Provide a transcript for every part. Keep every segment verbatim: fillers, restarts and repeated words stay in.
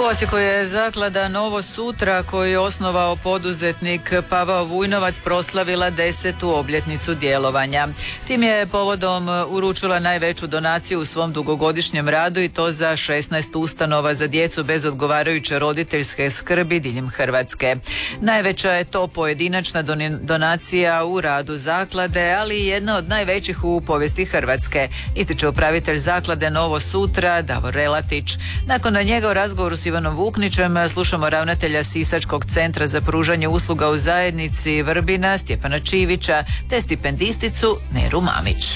Osijeku je zaklada Novo sutra koju je osnovao poduzetnik Pavao Vujnovac proslavila desetu obljetnicu djelovanja. Tim je povodom uručila najveću donaciju u svom dugogodišnjem radu i to za šesnaest ustanova za djecu bez odgovarajuće roditeljske skrbi diljem Hrvatske. Najveća je to pojedinačna donacija u radu zaklade, ali i jedna od najvećih u povijesti Hrvatske, ističe upravitelj zaklade Novo sutra Davor Relatić. Nakon njega u razgovoru s Ivanom Vuknićem slušamo ravnatelja Sisačkog centra za pružanje usluga u zajednici Vrbina Stjepana Čivića te stipendisticu Neru Mamić.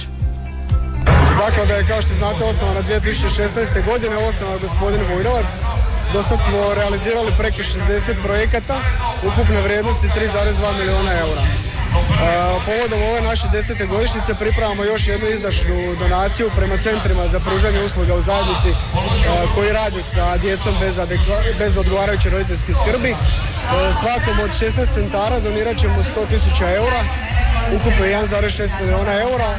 Zaklada je, kao što znate, osnovana dvije tisuće šesnaeste. godine, osnovao je gospodin Vujnovac. Do sad smo realizirali preko šezdeset projekata, ukupne vrijednosti tri zarez dva milijuna eura. Povodom ove naše desete godišnjice pripremamo još jednu izdašnu donaciju prema centrima za pružanje usluga u zajednici koji rade sa djecom bez, adekva, bez odgovarajuće roditeljske skrbi. Svakom od šesnaest centara donirat ćemo sto tisuća eura, ukupno jedan zarez šest milijuna eura.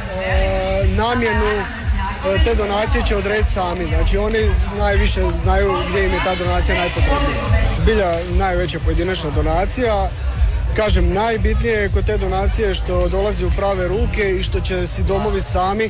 Namjenu te donacije će odrediti sami, znači oni najviše znaju gdje im je ta donacija najpotrebnija. Zbilja najveća pojedinačna donacija. Kažem, najbitnije je kod te donacije što dolazi u prave ruke i što će si domovi sami, e,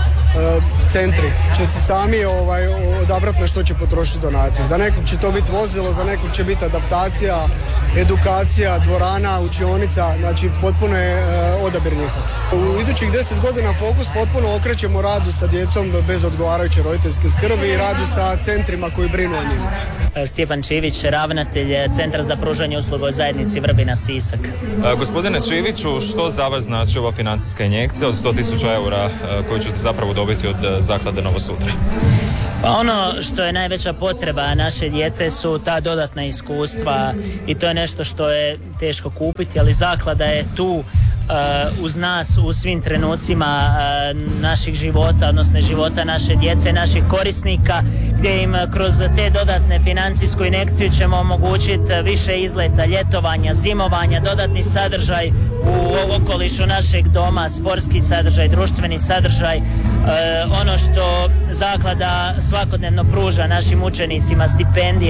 centri, će si sami ovaj, odabrati na što će potrošiti donaciju. Za nekog će to biti vozilo, za nekog će biti adaptacija, edukacija, dvorana, učionica, znači potpuno je e, odabir njihov. U idućih deset godina fokus potpuno okrećemo radu sa djecom bez odgovarajuće roditeljske skrbi i radu sa centrima koji brinu o njima. Stjepan Čivić, ravnatelj Centra za pružanje usluga u zajednici Vrbina Sisak. E, gospodine Čiviću, što za vas znači ova financijska injekcija od sto tisuća eura e, koju ćete zapravo dobiti od zaklade Novo sutra? Pa ono što je najveća potreba naše djece su ta dodatna iskustva i to je nešto što je teško kupiti, ali zaklada je tu uh, uz nas u svim trenucima uh, naših života, odnosno života naše djece, naših korisnika, gdje im kroz te dodatne financijsku injekciju ćemo omogućiti više izleta, ljetovanja, zimovanja, dodatni sadržaj u okolišu našeg doma, sportski sadržaj, društveni sadržaj, uh, ono što zaklada svakodnevno pruža našim učenicima, stipendije.